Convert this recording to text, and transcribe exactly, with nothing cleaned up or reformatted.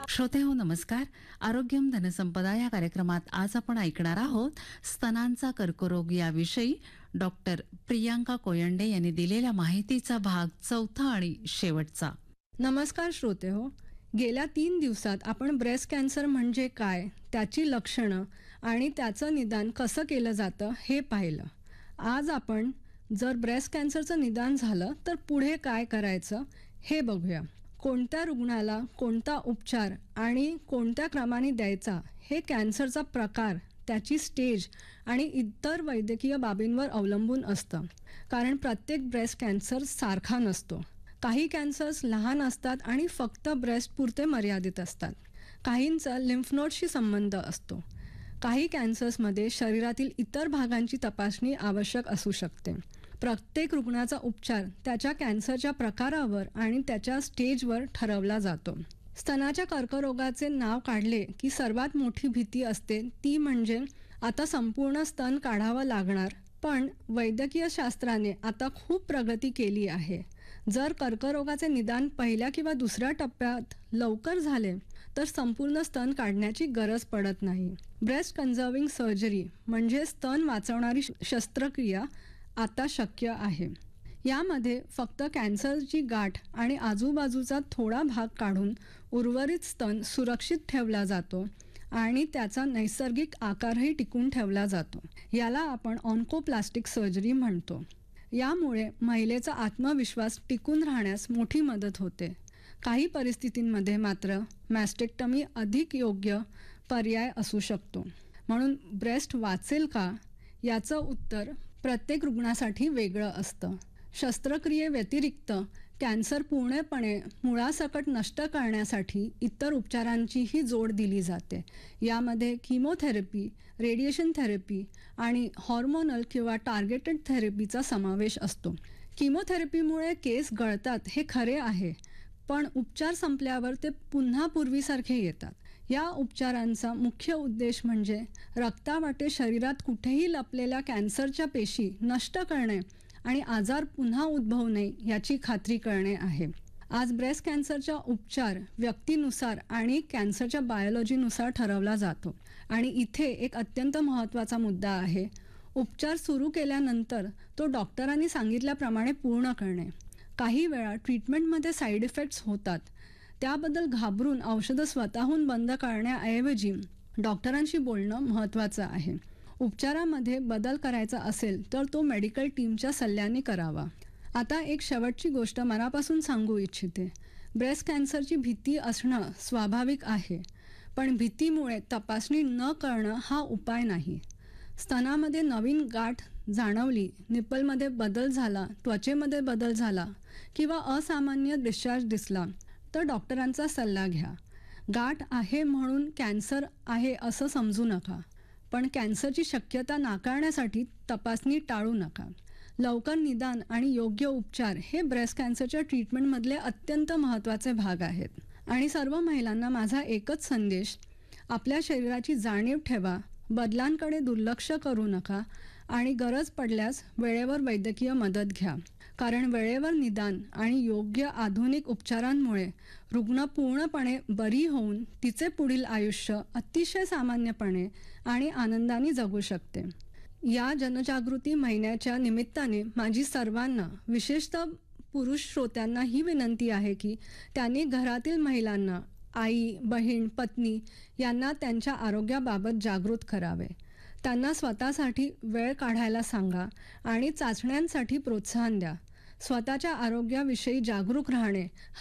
श्रोते हो नमस्कार. आरोग्यम धनसंपदा या कार्यक्रमात आज आपण ऐकणार आहोत स्तनांचा कर्करोग याविषयी डॉक्टर प्रियांका कोयंडे यांनी दिलेल्या माहितीचा भाग चौथा आणि शेवटचा. नमस्कार श्रोते हो. गेल्या तीन दिवसात आपण ब्रेस्ट कॅन्सर म्हणजे काय, त्याची लक्षणं आणि त्याचं निदान कसं केलं जातं हे पाहिलं. आज आपण जर ब्रेस्ट कॅन्सरचं निदान झालं तर पुढे काय करायचं हे बघूया. कोणत्या रुग्णाला कोणता उपचार आणि कोणत्या क्रमाने द्यायचा हे कॅन्सरचा प्रकार, त्याची स्टेज आणि इतर वैद्यकीय बाबींवर अवलंबून असतं. कारण प्रत्येक ब्रेस्ट कॅन्सर सारखा नसतो. काही कॅन्सर्स लहान असतात आणि फक्त ब्रेस्ट पुरते मर्यादित असतात. काहींचा लिम्फ नोडशी संबंध असतो. काही कॅन्सर्समध्ये शरीरातील इतर भागांची तपासणी आवश्यक असू शकते. प्रत्येक रुग्णाचा उपचार त्याच्या कॅन्सरच्या प्रकारावर आणि त्याच्या स्टेजवर ठरवला जातो. स्तनाच्या कर्करोगाचे नाव काढले की सर्वात मोठी भीती असते ती म्हणजे आता संपूर्ण स्तन काढावं लागणार. पण वैद्यकीय शास्त्राने आता खूप प्रगती केली आहे. जर कर्करोगाचे निदान पहिल्या किंवा दुसऱ्या टप्प्यात लवकर झाले तर संपूर्ण स्तन काढण्याची गरज पडत नाही. ब्रेस्ट कन्झर्विंग सर्जरी म्हणजे स्तन वाचवणारी शस्त्रक्रिया आता शक्य आहे. यामध्ये फक्त कॅन्सरची गाठ आणि आजूबाजूचा थोडा भाग काढून उर्वरित स्तन सुरक्षित ठेवला जातो आणि त्याचा नैसर्गिक आकारही टिकून ठेवला जातो. याला आपण ऑन्कोप्लास्टिक सर्जरी म्हणतो. यामुळे महिलेचा आत्मविश्वास टिकून राहण्यास मोठी मदत होते. काही परिस्थितींमध्ये मात्र मॅस्टेक्टमी अधिक योग्य पर्याय असू शकतो. म्हणून ब्रेस्ट वाचेल का याचं उत्तर प्रत्येक रुग्णासाठी वेगळं असतं. शस्त्रक्रियेव्यतिरिक्त कॅन्सर पूर्णपणे मुळासकट नष्ट करण्यासाठी इतर उपचारांचीही जोड दिली जाते. यामध्ये किमोथेरपी, रेडिएशन थेरपी आणि हॉर्मोनल किंवा टार्गेटेड थेरपीचा समावेश असतो. किमोथेरपीमुळे केस गळतात हे खरे आहे, पण उपचार संपल्यावर ते पुन्हा पूर्वीसारखे येतात. या उपचारांचा मुख्य उद्देश म्हणजे रक्तावाटे शरीरात कुठेही लपलेल्या कॅन्सरच्या पेशी नष्ट करणे आणि आजार पुन्हा उद्भवू नये याची खात्री करणे आहे. आज ब्रेस्ट कॅन्सरचा उपचार व्यक्तीनुसार आणि कॅन्सरच्या बायोलॉजीनुसार ठरवला जातो. आणि इथे एक अत्यंत महत्त्वाचा मुद्दा आहे. उपचार सुरू केल्यानंतर तो डॉक्टरांनी सांगितल्याप्रमाणे पूर्ण करणे. काही वेळा ट्रीटमेंटमध्ये साईड इफेक्ट्स होतात. त्याबद्दल घाबरून औषधं स्वतःहून बंद करण्याऐवजी डॉक्टरांशी बोलणं महत्त्वाचं आहे. उपचारामध्ये बदल करायचा असेल तर तो मेडिकल टीमच्या सल्ल्याने करावा. आता एक शेवटची गोष्ट मनापासून सांगू इच्छिते. ब्रेस्ट कॅन्सरची भीती असणं स्वाभाविक आहे, पण भीतीमुळे तपासणी न करणं हा उपाय नाही. स्तनामध्ये नवीन गाठ जाणवली, निप्पलमध्ये बदल झाला, त्वचेमध्ये बदल झाला किंवा असामान्य डिस्चार्ज दिसला तर डॉक्टरांचा सल्ला घ्या. गाठ आहे म्हणून कॅन्सर आहे असं समजू नका, पण कॅन्सरची शक्यता नाकारण्यासाठी तपासणी टाळू नका. लवकर निदान आणि योग्य उपचार हे ब्रेस्ट कॅन्सरच्या ट्रीटमेंटमधले अत्यंत महत्त्वाचे भाग आहेत. आणि सर्व महिलांना माझा एकच संदेश, आपल्या शरीराची जाणीव ठेवा, बदलांकडे दुर्लक्ष करू नका आणि गरज पडल्यास वेळेवर वैद्यकीय मदत घ्या. कारण वेळेवर निदान आणि योग्य आधुनिक उपचारांमुळे रुग्ण पूर्णपणे बरी होऊन तिचे पुढील आयुष्य अतिशय सामान्यपणे आणि आनंदाने जगू शकते. या जनजागृती महिन्याच्या निमित्ताने माझी सर्वांना, विशेषतः पुरुष श्रोत्यांना ही विनंती आहे की त्यांनी घरातील महिलांना, आई, बहीण, पत्नी यांना त्यांच्या आरोग्याबाबत जागृत करावे. त्यांना स्वतःसाठी वेळ काढायला सांगा आणि चाचण्यांसाठी प्रोत्साहन द्या. स्वतःच्या आरोग्याविषयी जागरूक राहणे